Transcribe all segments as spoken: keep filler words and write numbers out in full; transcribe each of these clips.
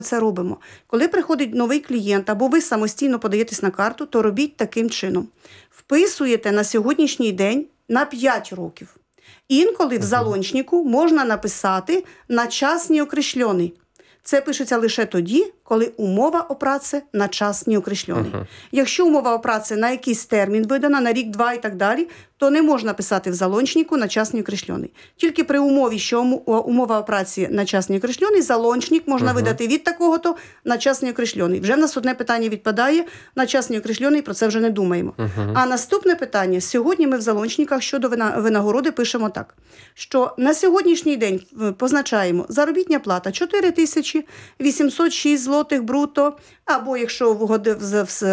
це робимо. Коли приходить новий клієнт або ви самостійно подаєтесь на карту, то робіть таким чином. Вписуєте на сьогоднішній день на п'ять років. Інколи в залончнику можна написати «на час неокресльоний». Це пишеться лише тоді, коли умова о праці на час неокресльоний. Uh-huh. Якщо умова о праці на якийсь термін видана, на рік-два і так далі, то не можна писати в залончнику на час неокресльоний. Тільки при умові, що умова о праці на час неокресльоний, залончник можна uh-huh. видати від такого-то на час неокресльоний. Вже в нас одне питання відпадає, на час неокресльоний, про це вже не думаємо. Uh-huh. А наступне питання, сьогодні ми в залончниках щодо винагороди пишемо так, що на сьогоднішній день позначаємо заробітня плата чотири тисячі вісімсот шість злотих бруто, або якщо в годи, в, в,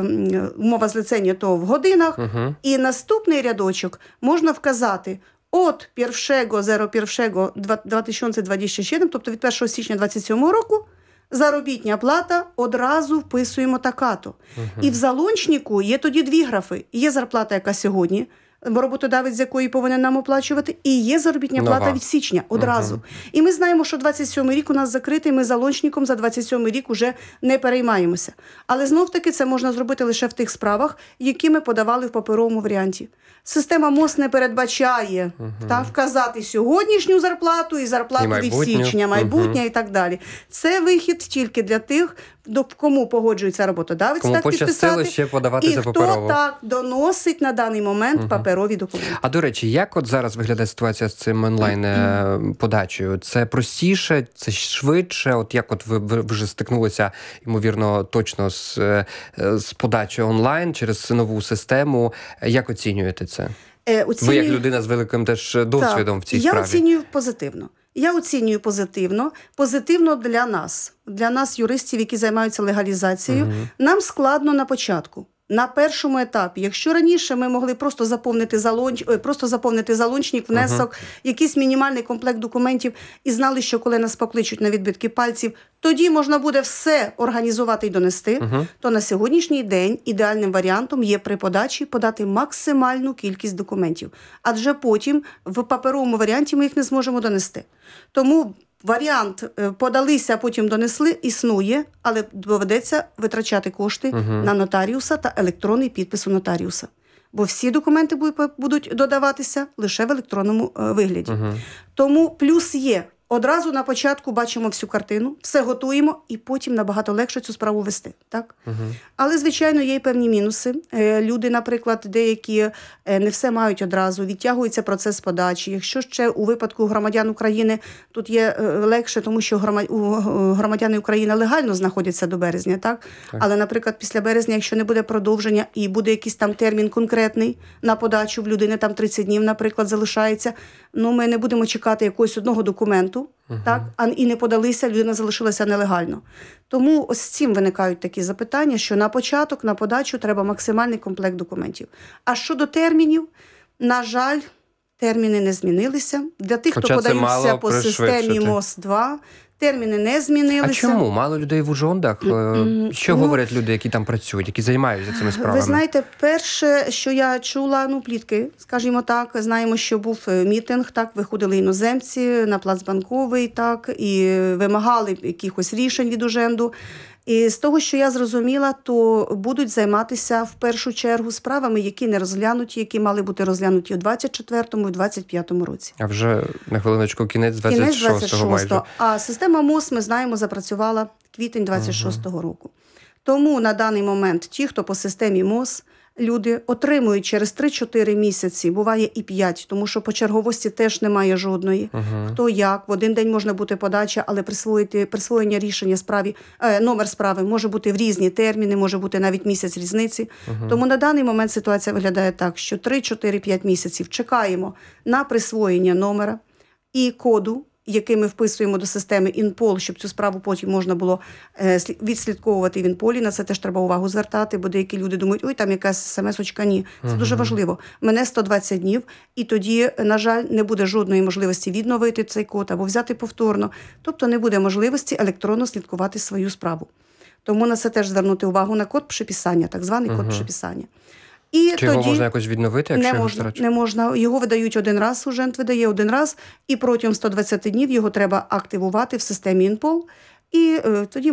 умова злицення, то в годинах. Uh-huh. І наступний рядочок можна вказати от першого першого дві тисячі двадцять сьомого, тобто від першого січня двадцять сьомого року, заробітня плата одразу вписуємо така-то. Uh-huh. І в залончнику є тоді дві графи. Є зарплата, яка сьогодні, бо роботодавець з якої повинен нам оплачувати, і є заробітня плата Нова. від січня одразу. Uh-huh. І ми знаємо, що двадцять сьомий рік у нас закритий, ми залончником за двадцять сьомий рік уже не переймаємося. Але знов-таки це можна зробити лише в тих справах, які ми подавали в паперовому варіанті. Система МОЗ не передбачає uh-huh. та, вказати сьогоднішню зарплату і зарплату і від січня, майбутнє uh-huh. і так далі. Це вихід тільки для тих, до кому погоджується роботодавець кому так підписати, ще подавати і за хто паперово. так доносить на даний момент uh-huh. паперові документи. А до речі, як от зараз виглядає ситуація з цим онлайн-подачею? Це простіше, це швидше? От як от ви, ви вже стикнулися, ймовірно, точно з, з подачею онлайн через нову систему? Як оцінюєте це? Е, оцінюю... Ви як людина з великим теж досвідом так, в цій я справі. Я оцінюю позитивно. Я оцінюю позитивно. Позитивно для нас, для нас, юристів, які займаються легалізацією. Угу. Нам складно на початку. На першому етапі, якщо раніше ми могли просто заповнити залонч, просто заповнити залончник, внесок, uh-huh. якийсь мінімальний комплект документів і знали, що коли нас покличуть на відбитки пальців, тоді можна буде все організувати і донести, uh-huh. то на сьогоднішній день ідеальним варіантом є при подачі подати максимальну кількість документів. Адже потім в паперовому варіанті ми їх не зможемо донести. Тому варіант подалися, потім донесли, існує, але доведеться витрачати кошти uh-huh. на нотаріуса та електронний підпис у нотаріуса. Бо всі документи будуть додаватися лише в електронному вигляді. Uh-huh. Тому плюс є. Одразу на початку бачимо всю картину, все готуємо, і потім набагато легше цю справу вести. Так? Угу. Але, звичайно, є й певні мінуси. Люди, наприклад, деякі не все мають одразу, відтягується процес подачі. Якщо ще у випадку громадян України тут є легше, тому що громадяни України легально знаходяться до березня. Так? Так. Але, наприклад, після березня, якщо не буде продовження і буде якийсь там термін конкретний на подачу, в людини там тридцять днів, наприклад, залишається, ну ми не будемо чекати якогось одного документу, Uh-huh. так, а і не подалися, людина залишилася нелегально. Тому ось з цим виникають такі запитання, що на початок, на подачу треба максимальний комплект документів. А щодо термінів, на жаль, терміни не змінилися. Для тих, Хоча хто подаються по системі МОЗ два, терміни не змінилися. А чому? Мало людей в Ужгородах? Що ну, говорять люди, які там працюють, які займаються цими справами? Ви знаєте, перше, що я чула, ну, плітки, скажімо так, знаємо, що був мітинг, так, виходили іноземці на плац Банковий, так, і вимагали якихось рішень від Уженду. І з того, що я зрозуміла, то будуть займатися в першу чергу справами, які не розглянуті, які мали бути розглянуті у двадцять четвертому і двадцять п'ятому році. А вже, на хвилиночку, кінець двадцять шостого майже. А система МОЗ, ми знаємо, запрацювала квітень двадцять шостого uh-huh. року. Тому на даний момент ті, хто по системі МОЗ, люди отримують через три-чотири місяці, буває і п'ять, тому що по черговості теж немає жодної. Uh-huh. Хто як, в один день можна бути подача, але присвоїти, присвоєння рішення справі, е, номер справи може бути в різні терміни, може бути навіть місяць різниці. Uh-huh. Тому на даний момент ситуація виглядає так, що три-чотири-п'ять місяців чекаємо на присвоєння номера і коду, який ми вписуємо до системи Інпол, щоб цю справу потім можна було відслідковувати в Інполі. На це теж треба увагу звертати, бо деякі люди думають, ой, там якась смс-очка. Ні, це uh-huh. дуже важливо. Мене сто двадцять днів, і тоді, на жаль, не буде жодної можливості відновити цей код або взяти повторно. Тобто не буде можливості електронно слідкувати свою справу. Тому на це теж звернути увагу на код приписання, так званий uh-huh. код приписання. І Чи тоді його можна якось відновити, якщо не його можна, втрачено? не можна. Його видають один раз, Ужент видає один раз, і протягом ста двадцяти днів його треба активувати в системі Інпол. і е, тоді